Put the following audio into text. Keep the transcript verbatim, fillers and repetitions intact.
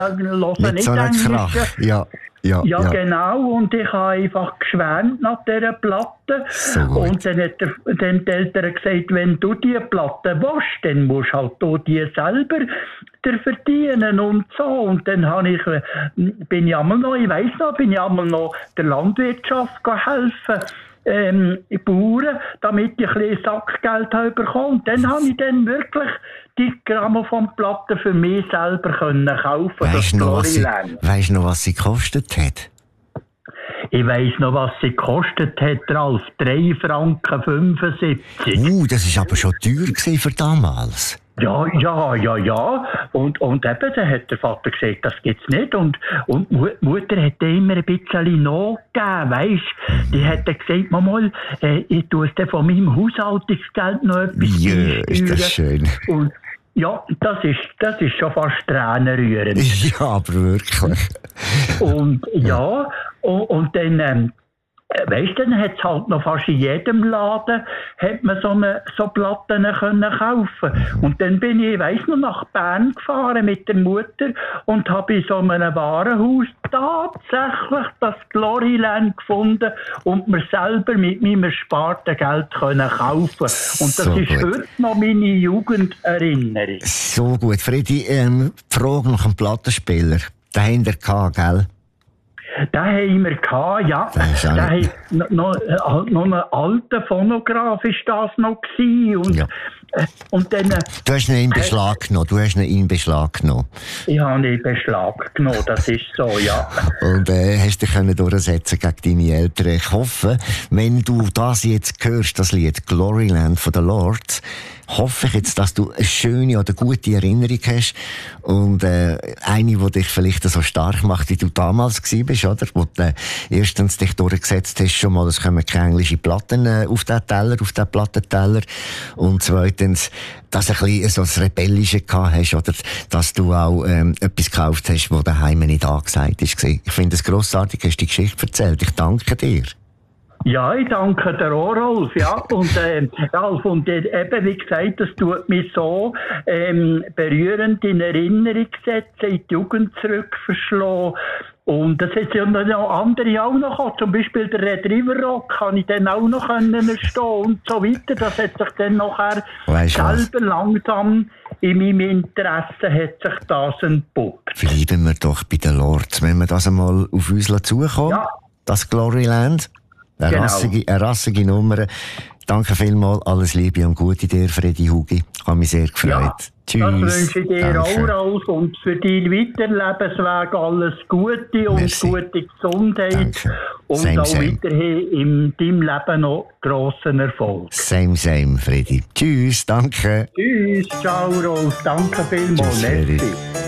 hören nicht, nicht so einen Krach. Ja, ja, ja, ja, genau. Und ich habe einfach geschwärmt nach dieser Platte. So und dann hat der, dann die Eltern gesagt, wenn du diese Platte willst, dann musst du halt du die selber dir verdienen und so. Und dann habe ich, bin ich einmal noch, ich weiss noch, bin ich einmal noch der Landwirtschaft helfen. Ähm, Bauern, damit ich ein bisschen Sackgeld habe bekommen. Und dann habe ich dann wirklich die Grammophonplatte für mich selber können kaufen. Weisst du noch, was sie, weisst noch, was sie gekostet hat? Ich weiss noch, was sie gekostet hat, Ralf. drei Franken fünfundsiebzig. Uh, das war aber schon teuer gewesen für damals. Ja, ja, ja, ja. Und, und eben, dann hat der Vater gesagt, das gibt's nicht. Und, und die Mutter hat immer ein bisschen nachgegeben, weisst. Die hat dann gesagt, mal, äh, ich tue es dann von meinem Haushaltungsgeld noch etwas Ja, ist das schön. Und ja, das ist, das ist schon fast tränenrührend. Ja, aber wirklich. Und ja, und, und dann, ähm, weißt du, dann hat es halt noch fast in jedem Laden hat man so, eine, so Platten können kaufen. Und dann bin ich, weiss noch, nach Bern gefahren mit der Mutter und habe in so einem Warenhaus tatsächlich das Gloryland gefunden und mir selber mit meinem ersparten Geld können kaufen. Und das So ist gut. heute noch meine Jugenderinnerung. So gut. Freddy, ähm, die Frage nach einem Plattenspieler. Den haben wir gehabt, gell? Den haben wir gehabt, ja. Das ist auch Der nicht- hat noch, noch, noch ein alter Phonograph ist das noch gewesen. Und, Ja. äh, und dann, äh, Du hast ihn in Beschlag genommen. Du hast ihn in Beschlag genommen. ich habe ihn in Beschlag genommen, das ist so, ja. Und äh, hast dich können durchsetzen gegen deine Eltern. Ich hoffe, wenn du das jetzt hörst, das Lied Gloryland von den Lords, hoffe ich jetzt, dass du eine schöne oder gute Erinnerung hast und äh, eine, die dich vielleicht so stark macht, wie du damals gewesen bist, oder? Wo du äh, erstens dich durchgesetzt hast, schon mal, es kommen keine englischen Platten äh, auf den Teller, auf den Plattenteller, und zweitens, dass du ein bisschen so das Rebellische gehabt hast, oder dass du auch ähm, etwas gekauft hast, das daheim nicht angesagt ist. Ich finde es grossartig, hast du die Geschichte erzählt. Ich danke dir. Ja, ich danke dir auch, Rolf, ja. Und, äh, Ralf, und äh, eben, wie gesagt, das tut mich so ähm, berührend in Erinnerung setzen, in die Jugend zurückverschlagen. Und das hat ja noch andere auch noch gehabt. Zum Beispiel der Red River Rock kann ich dann auch noch können erstehen und so weiter. Das hat sich dann nachher Weißt du was? selber langsam in meinem Interesse hat sich das entpuppt. Bleiben wir doch bei den Lords. Wenn wir das einmal auf uns zukommen, Ja. das Gloryland, eine, Genau. rassige, eine rassige Nummer. Danke vielmals, alles Liebe und Gute dir, Freddy Hugi. Ich habe mich sehr gefreut. Ja, Tschüss. das wünsche ich dir Danke. auch, Ralf, und für deinen weiteren Lebensweg alles Gute und Merci. gute Gesundheit. Danke. Und Same, auch same. weiterhin in deinem Leben noch grossen Erfolg. Same, same, Freddy. Tschüss, danke. Tschüss, ciao, Rolf, danke vielmals. Tschüss, Freddy. Merci.